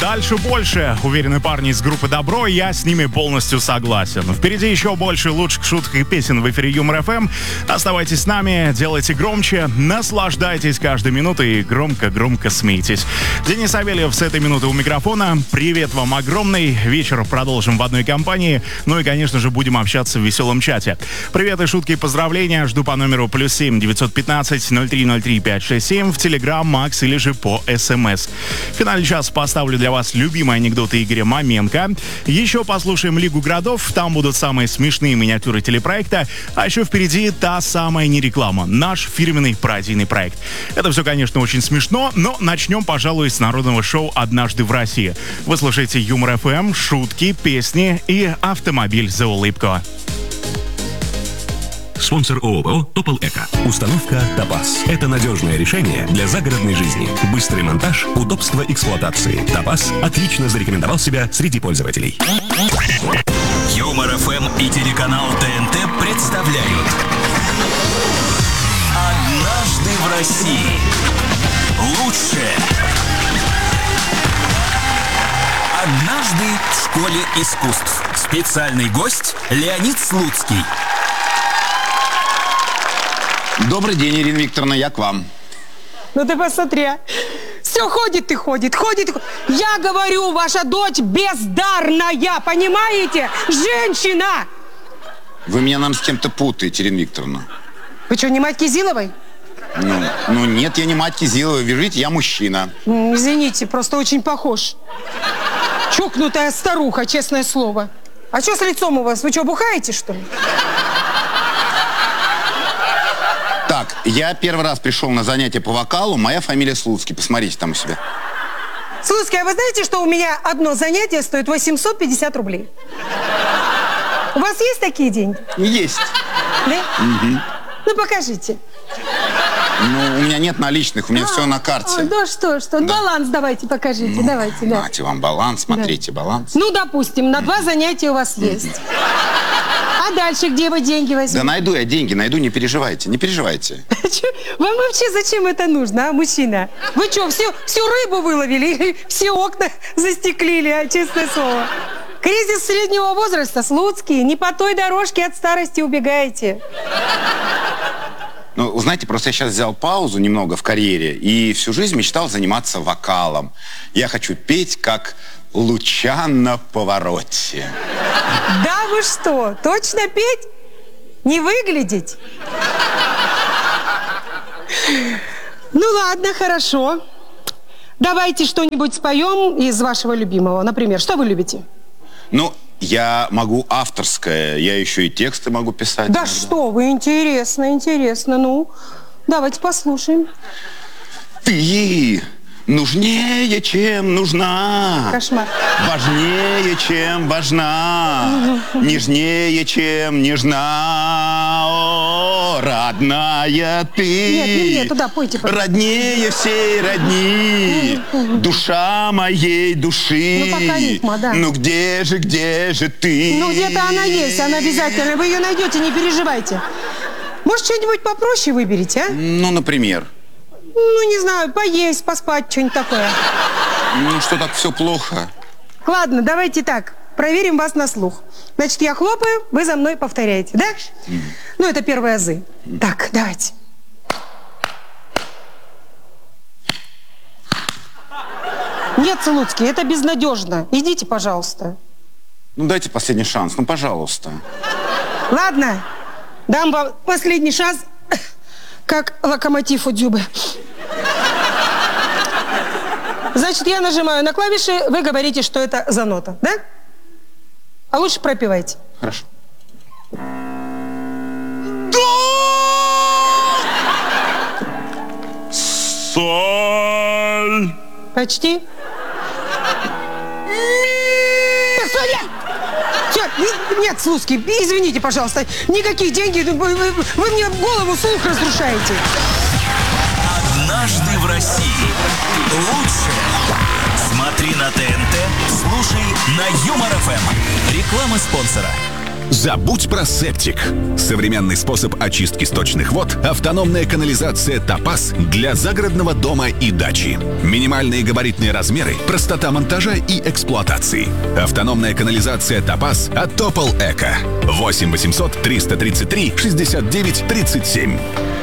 Дальше больше. Уверены парни из группы «Добро», я с ними полностью согласен. Впереди еще больше лучших шуток и песен в эфире Юмор ФМ. Оставайтесь с нами, делайте громче, наслаждайтесь каждой минутой и громко-громко смейтесь. Денис Савельев с этой минуты у микрофона. Привет вам огромный. Вечер продолжим в одной компании. Ну и, конечно же, будем общаться в веселом чате. Привет и шутки и поздравления жду по номеру +7 915 0303 567 в Телеграм, Макс или же по СМС. В финале часа поставлю для вас любимые анекдоты Игоря Маменко. Еще послушаем Лигу городов. Там будут самые смешные миниатюры телепроекта. А еще впереди та самая не реклама. Наш фирменный пародийный проект. Это все, конечно, очень смешно, но начнем, пожалуй, с народного шоу «Однажды в России». Вы слушаете Юмор ФМ, шутки, песни и автомобиль за улыбку. Спонсор ООО «Топол Эко». Установка «Топаз». Это надежное решение для загородной жизни. Быстрый монтаж, удобство эксплуатации. «Топаз» отлично зарекомендовал себя среди пользователей. Юмор ФМ и телеканал ТНТ представляют «Однажды в России». Лучшее. Однажды в школе искусств. Специальный гость Леонид Слуцкий. Добрый день, Ирина Викторовна, я к вам. Ну ты посмотри, все ходит и ходит. Я говорю, ваша дочь бездарная, понимаете? Женщина! Вы меня нам с кем-то путаете, Ирина Викторовна. Вы что, не мать Кизиловой? Ну нет, я не мать Кизиловой, вы видите, я мужчина. Извините, просто очень похож. Чокнутая старуха, честное слово. А что с лицом у вас? Вы что, бухаете, что ли? Так, я первый раз пришел на занятие по вокалу, моя фамилия Слуцкий, посмотрите там у себя. Слуцкий, а вы знаете, что у меня одно занятие стоит 850 рублей? У вас есть такие деньги? Есть. Да? Угу. Ну, покажите. Ну, у меня нет наличных, у меня все на карте. Да что? Да. Баланс давайте покажите, Ну, давайте. Да. Нате вам баланс, смотрите, да. Баланс. Ну, допустим, на 2 занятия у вас есть. А дальше где вы деньги возьмете? Да найду я деньги, не переживайте, не переживайте. Вам вообще зачем это нужно, а, мужчина? Вы что, всю рыбу выловили или все окна застеклили, а, честное слово? Кризис среднего возраста, Слуцкий, не по той дорожке от старости убегаете. Ну, знаете, просто я сейчас взял паузу немного в карьере и всю жизнь мечтал заниматься вокалом. Я хочу петь, как Лучано Паваротти. Да вы что, точно петь? Не выглядеть? Ну ладно, хорошо. Давайте что-нибудь споем из вашего любимого. Например, что вы любите? Ну, я могу авторское, я еще и тексты могу писать. Да что вы, интересно. Ну, давайте послушаем. Ты нужнее, чем нужна. Кошмар. Важнее, чем важна. Нежнее, чем нежна. О, родная ты. Нет, туда пойте. Роднее всей родни. Душа моей души. Ну, пока ритма, да. Ну, где же ты? Ну, где-то она есть, она обязательно. Вы ее найдете, не переживайте. Может, что-нибудь попроще выберите, а? Ну, например. Ну, не знаю, поесть, поспать, что-нибудь такое. Ну, что так все плохо? Ладно, давайте так. Проверим вас на слух. Значит, я хлопаю, вы за мной повторяете, да? Ну, это первые азы. Так, давайте. Нет, Слуцкий, это безнадежно. Идите, пожалуйста. Ну, дайте последний шанс, ну, пожалуйста. Ладно, дам вам последний шанс, как локомотив у Дзюбы. Значит, я нажимаю на клавиши, вы говорите, что это за нота, да? А лучше пропевайте. Хорошо. Соль. Почти. Нет, Слуцкий, извините, пожалуйста. Никаких денег, вы мне голову, слух разрушаете. Однажды в России. Лучшее. Смотри на ТНТ, слушай на Юмор ФМ. Реклама спонсора. Забудь про септик. Современный способ очистки сточных вод – автономная канализация «Топаз» для загородного дома и дачи. Минимальные габаритные размеры, простота монтажа и эксплуатации. Автономная канализация «Топаз» от Топол Эко. 8 800 333 69 37.